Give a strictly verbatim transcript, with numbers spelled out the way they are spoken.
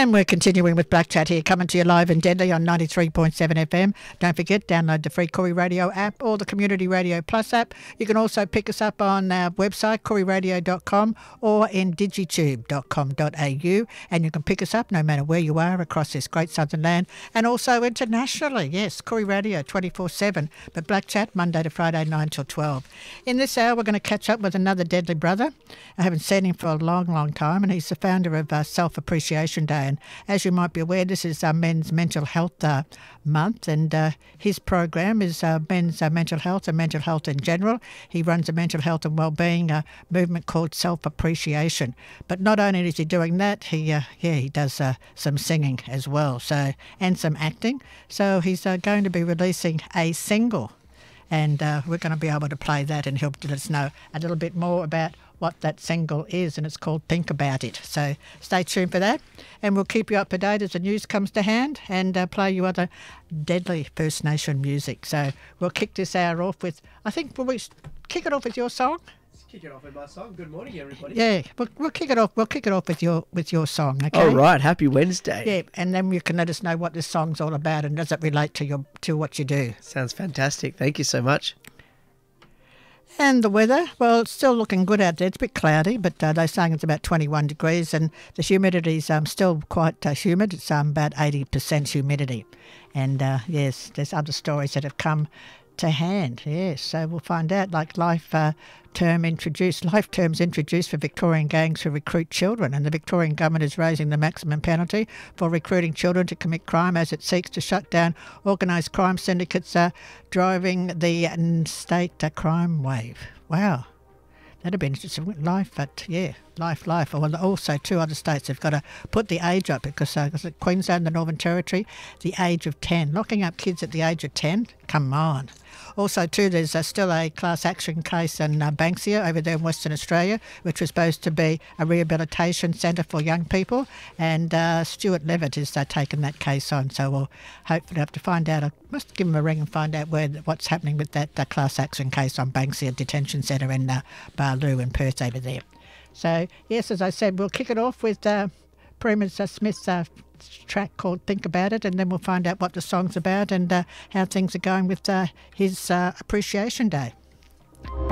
And we're continuing with Black Chat here, coming to you live and deadly on ninety-three point seven F M. Don't forget, download the free Corey Radio app or the Community Radio Plus app. You can also pick us up on our website, corey radio dot com, or in digitube dot com dot a u. And you can pick us up no matter where you are across this great southern land, and also internationally. Yes, Corey Radio twenty-four seven, but Black Chat Monday to Friday, nine till twelve. In this hour, we're going to catch up with another deadly brother. I haven't seen him for a long, long time, and he's the founder of uh, Self Appreciation Day. And as you might be aware, this is uh, Men's Mental Health uh, Month, and uh, his program is uh, Men's uh, Mental Health and Mental Health in general. He runs a mental health and wellbeing uh, movement called Self Appreciation. But not only is he doing that, he uh, yeah he does uh, some singing as well, so and some acting. So he's uh, going to be releasing a single, and uh, we're going to be able to play that, and he'll let us know a little bit more about what that single is, and it's called Think About It. So stay tuned for that, and we'll keep you up to date as the news comes to hand, and uh, play you other deadly First Nation music. So we'll kick this hour off with, I think, will we kick it off with your song? Let's kick it off with my song. Good morning, everybody. Yeah, we'll, we'll kick it off. We'll kick it off with your with your song. Okay. All right. Happy Wednesday. Yeah, and then you can let us know what this song's all about, and does it relate to your to what you do? Sounds fantastic. Thank you so much. And the weather, well, it's still looking good out there. It's a bit cloudy, but uh, they're saying it's about twenty-one degrees, and the humidity's um, still quite uh, humid. It's um, about eighty percent humidity. And, uh, yes, there's other stories that have come to hand, yes. So we'll find out, like life uh, term introduced, life terms introduced for Victorian gangs who recruit children, and the Victorian government is raising the maximum penalty for recruiting children to commit crime as it seeks to shut down organised crime syndicates uh, driving the uh, state uh, crime wave. Wow. That'd be interesting. Life, but yeah, life, life. Well, also two other states have got to put the age up because uh, Queensland and the Northern Territory, the age of ten. Locking up kids at the age of ten? Come on. Also, too, there's uh, still a class action case in uh, Banksia over there in Western Australia, which was supposed to be a rehabilitation centre for young people, and uh, Stuart Levitt has uh, taken that case on. So we'll hopefully have to find out. I must give him a ring and find out where what's happening with that uh, class action case on Banksia Detention Centre in uh, Barloo in Perth over there. So, yes, as I said, we'll kick it off with uh, Primus uh, Smith's uh, track called Think About It, and then we'll find out what the song's about and uh, how things are going with uh, his uh, Appreciation Day.